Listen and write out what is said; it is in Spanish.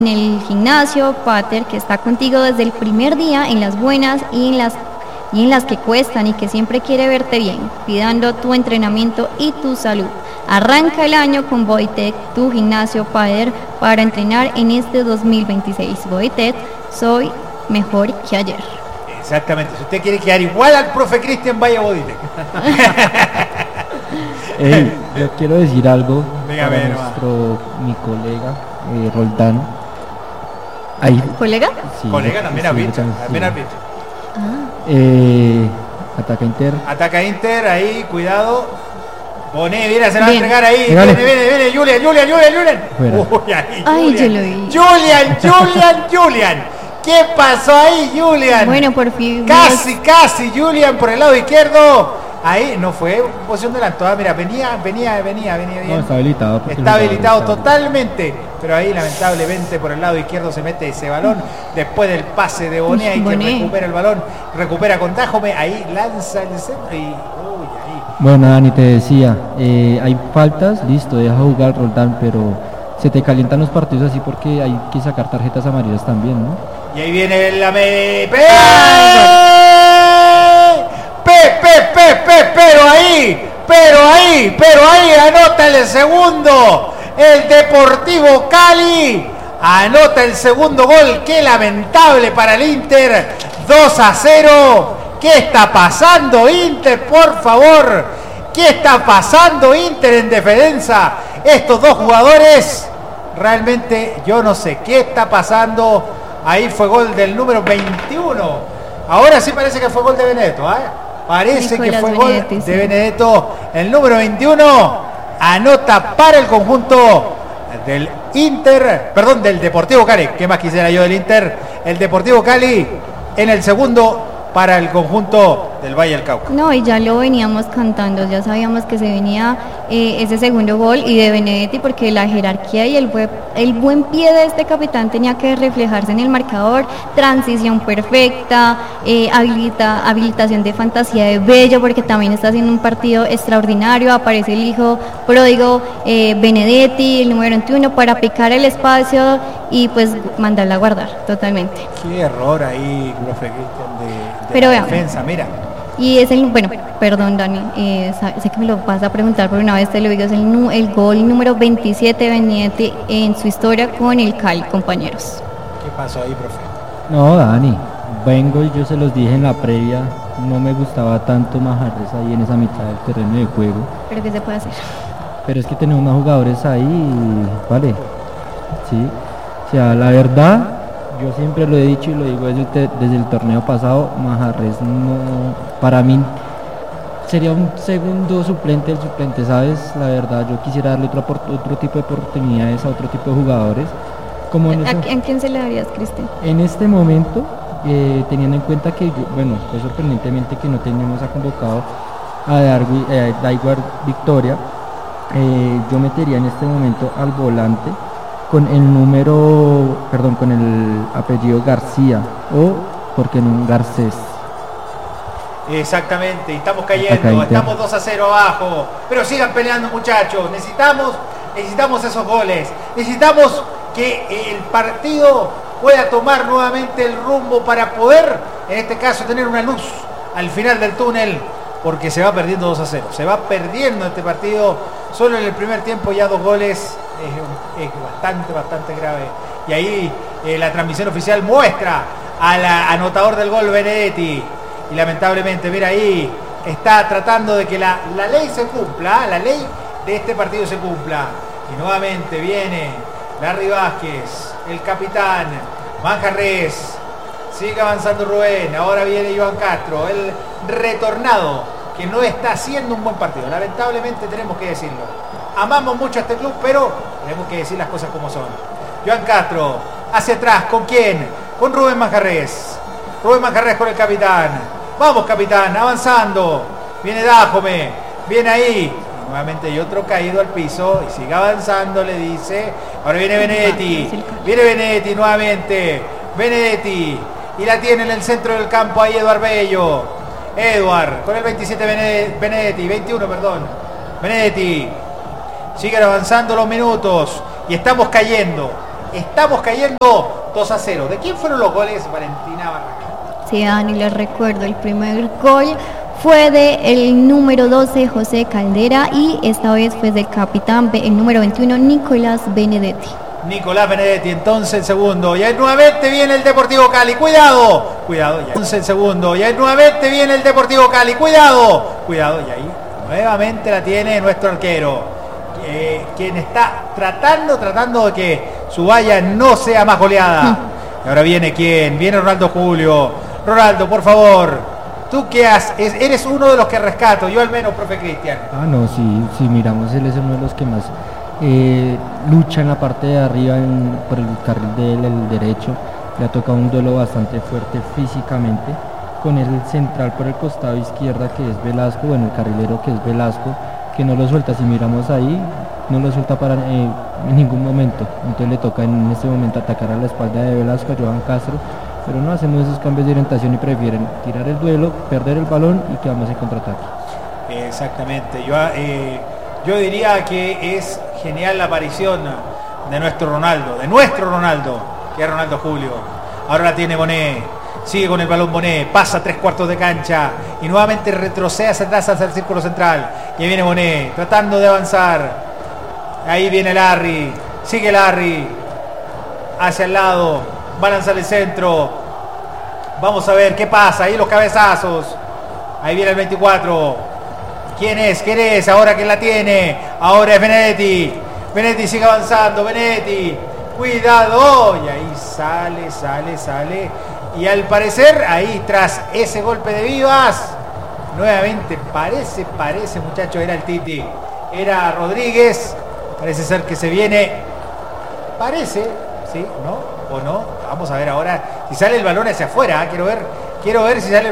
en el gimnasio, Pater, que está contigo desde el primer día, en las buenas y en las que cuestan, y que siempre quiere verte bien, cuidando tu entrenamiento y tu salud. Arranca el año con Bodytech, tu gimnasio Pater, para entrenar en este 2026. Bodytech, soy mejor que ayer. Exactamente, si usted quiere quedar igual al profe Cristian, vaya a Bodytech. Yo quiero decir algo. Dígame, para mi colega Roldán. Ahí, ¿Colega? sí, Colega también sí, arbitra, sí. también arbitra. Ataca Inter. Ataca Inter, ahí, cuidado. Bonet, viene, se la va a Bien. entregar ahí. Dígale. Viene, Julian. Fuera. Uy, ahí, Ay, Julian. yo lo vi. Julian. ¿Qué pasó ahí, Julian? Bueno, por fin. Casi, Julian por el lado izquierdo. Ahí no fue posición delantada. Mira, venía bien. No, está habilitado. Está habilitado totalmente. Pero ahí, lamentablemente, por el lado izquierdo se mete ese balón. Después del pase de Bonet, ahí que recupera el balón. Recupera con Tajome. Ahí lanza el centro y. Uy, ahí. Bueno, Dani, te decía, hay faltas, listo, deja jugar Roldán, pero se te calientan los partidos así porque hay que sacar tarjetas amarillas también, ¿no? Y ahí viene la pero ahí anota el segundo. El Deportivo Cali anota el segundo gol. Qué lamentable para el Inter. 2-0. ¿Qué está pasando, Inter? Por favor. ¿Qué está pasando, Inter, en defensa? Estos dos jugadores, realmente yo no sé qué está pasando. Ahí fue gol del número 21. Ahora sí parece que fue gol de Benedetto, ¿eh? Parece Nicolás que fue Benedetti, gol sí. de Benedetto. El número 21 anota para el conjunto del Inter, perdón, del Deportivo Cali. ¿Qué más quisiera yo del Inter? El Deportivo Cali en el segundo para el conjunto del Valle del Cauca. No, y ya lo veníamos cantando, ya sabíamos que se venía ese segundo gol, y de Benedetti, porque la jerarquía y el buen pie de este capitán tenía que reflejarse en el marcador. Transición perfecta, habilitación de fantasía de Bello, porque también está haciendo un partido extraordinario. Aparece el hijo pródigo Benedetti, el número 21, para picar el espacio y pues mandarla a guardar totalmente. Qué error ahí, profe Cristian, de Pero la veamos. defensa, mira. Y es perdón, Dani, sé que me lo vas a preguntar, pero una vez te lo digo, es el gol número 27 de Benedetti en su historia con el Cali, compañeros. ¿Qué pasó ahí, profe? No, Dani, vengo y yo se los dije en la previa, no me gustaba tanto Majarres ahí en esa mitad del terreno de juego. Pero ¿qué se puede hacer? Pero es que tenemos unos jugadores ahí, vale, sí, o sea, la verdad, yo siempre lo he dicho y lo digo desde el torneo pasado, Majarres no, para mí sería un segundo suplente, el suplente, ¿sabes? La verdad, yo quisiera darle otro tipo de oportunidades a otro tipo de jugadores. Como en ¿A quién se le darías, Cristian? En este momento, teniendo en cuenta que, fue sorprendentemente que no tenemos convocado a Daiguar Victoria, yo metería en este momento al volante con con el apellido García, o, ¿por qué no, Garcés? Exactamente, estamos cayendo, estamos 2-0 abajo, pero sigan peleando, muchachos. Necesitamos esos goles, necesitamos que el partido pueda tomar nuevamente el rumbo para poder, en este caso, tener una luz al final del túnel, porque se va perdiendo 2-0, se va perdiendo este partido. Solo en el primer tiempo ya 2 goles, es bastante grave. Y ahí la transmisión oficial muestra al anotador del gol, Benedetti, y lamentablemente, mira, ahí está tratando de que la ley se cumpla, la ley de este partido se cumpla. Y nuevamente viene Larry Vázquez, el capitán, Manjarres, sigue avanzando Rubén, ahora viene Iván Castro, el retornado, que no está haciendo un buen partido, lamentablemente tenemos que decirlo. Amamos mucho a este club, pero tenemos que decir las cosas como son. Iván Castro, hacia atrás, ¿con quién? Con Rubén Manjarres. Rubén Manjarres con el capitán. Vamos, capitán, avanzando. Viene Dájome, viene ahí. Nuevamente hay otro caído al piso y sigue avanzando, le dice. Ahora viene Benedetti. Viene Benedetti nuevamente. Benedetti. Y la tiene en el centro del campo ahí Eduard Bello. Eduard con el 27 Benedetti. 21, perdón. Benedetti. Siguen avanzando los minutos. Y estamos cayendo. Estamos cayendo 2-0. ¿De quién fueron los goles, Valentina Barragán? Sí, Dani, les recuerdo, el primer gol fue del número 12, José Caldera, y esta vez fue del capitán, el número 21, Nicolás Benedetti. Nicolás Benedetti, entonces el segundo. Y ahí nuevamente viene el Deportivo Cali. Cuidado. Cuidado. Ya. Entonces el segundo. Y ahí nuevamente viene el Deportivo Cali. Cuidado. Cuidado. Y ahí nuevamente la tiene nuestro arquero. Quien está tratando de que su valla no sea más goleada. Y ahora viene ¿quién? Viene Ronaldo Julio. Ronaldo, por favor. Tú que eres uno de los que rescato. Yo al menos, profe Cristian. No, sí, miramos, él es uno de los que más lucha en la parte de arriba por el carril del derecho. Le ha tocado un duelo bastante fuerte físicamente con el central por el costado izquierda, que es Velasco, bueno, el carrilero, que es Velasco, que no lo suelta. Si miramos ahí, no lo suelta en ningún momento. Entonces le toca en este momento atacar a la espalda de Velasco, a Johan Castro, pero no hacemos esos cambios de orientación y prefieren tirar el duelo, perder el balón y quedamos en contraataque. Exactamente. Yo diría que es genial la aparición de nuestro Ronaldo, que es Ronaldo Julio. Ahora la tiene Bonet, sigue con el balón Bonet, pasa 3/4 de cancha y nuevamente retrocede hacia atrás hacia el círculo central. Y ahí viene Bonet, tratando de avanzar. Ahí viene Larry, sigue Larry, hacia el lado, va a lanzar el centro. Vamos a ver qué pasa, ahí los cabezazos. Ahí viene el 24. ¿Quién es? Ahora que la tiene. Ahora es Benedetti. Benedetti sigue avanzando. Benedetti. Cuidado. Y ahí sale. Y al parecer, ahí tras ese golpe de Vivas, nuevamente parece muchacho, era el Titi. Era Rodríguez. Parece ser que se viene. Parece, ¿sí? ¿No? ¿O no? Vamos a ver ahora si sale el balón hacia afuera. Quiero ver si sale